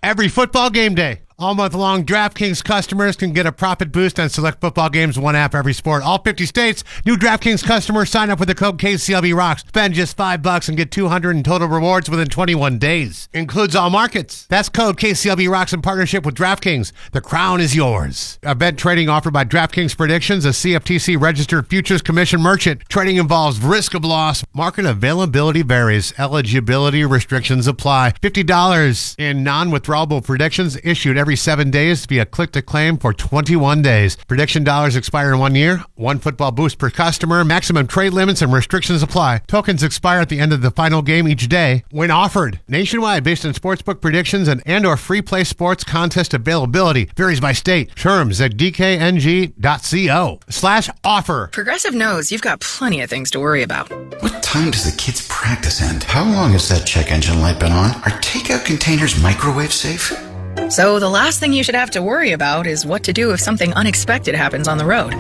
every football game day. All month long, DraftKings customers can get a profit boost on select football games, one app, every sport. All 50 states, new DraftKings customers sign up with the code KCLB Rocks. Spend just $5 and get $200 in total rewards within 21 days. Includes all markets. That's code KCLB Rocks in partnership with DraftKings. The crown is yours. Event trading offered by DraftKings Predictions, a CFTC registered futures commission merchant. Trading involves risk of loss. Market availability varies. Eligibility restrictions apply. $50 in non-withdrawable predictions issued every 7 days via click-to-claim for 21 days. Prediction dollars expire in 1 year. One football boost per customer. Maximum trade limits and restrictions apply. Tokens expire at the end of the final game each day when offered. Nationwide based on sportsbook predictions and or free play sports contest availability. Varies by state. Terms at dkng.co/offer. Progressive knows you've got plenty of things to worry about. What time does the kids' practice end? How long has that check engine light been on? Are takeout containers microwave safe? So the last thing you should have to worry about is what to do if something unexpected happens on the road.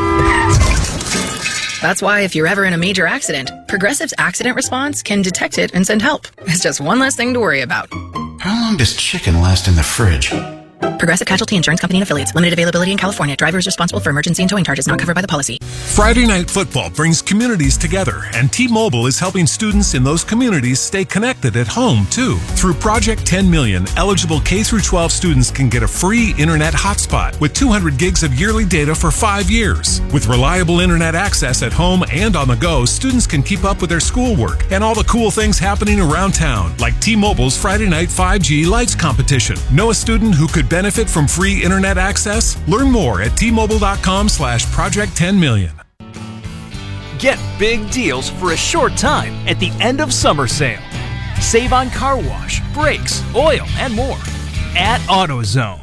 That's why if you're ever in a major accident, Progressive's accident response can detect it and send help. It's just one less thing to worry about. How long does chicken last in the fridge? Progressive Casualty Insurance Company and Affiliates. Limited availability in California. Driver is responsible for emergency and towing charges not covered by the policy. Friday Night Football brings communities together, and T-Mobile is helping students in those communities stay connected at home, too. Through Project 10 Million, eligible K-12 students can get a free internet hotspot with 200 gigs of yearly data for 5 years. With reliable internet access at home and on the go, students can keep up with their schoolwork and all the cool things happening around town, like T-Mobile's Friday Night 5G Lights competition. Know a student who could benefit from free internet access? Learn more at T-Mobile.com/Project 10 Million. Get big deals for a short time at the end of summer sale. Save on car wash, brakes, oil, and more at AutoZone.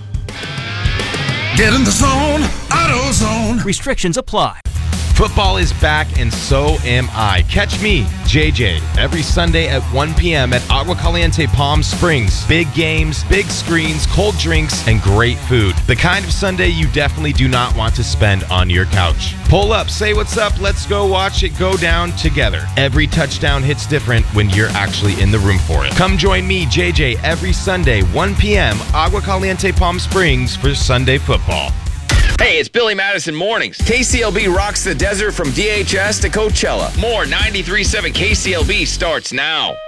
Get in the zone, AutoZone. Restrictions apply. Football is back, and so am I. Catch me, JJ, every Sunday at 1 p.m. at Agua Caliente Palm Springs. Big games, big screens, cold drinks, and great food. The kind of Sunday you definitely do not want to spend on your couch. Pull up, say what's up, let's go watch it go down together. Every touchdown hits different when you're actually in the room for it. Come join me, JJ, every Sunday, 1 p.m., Agua Caliente Palm Springs for Sunday football. Hey, it's Billy Madison Mornings. KCLB rocks the desert from DHS to Coachella. More 93.7 KCLB starts now.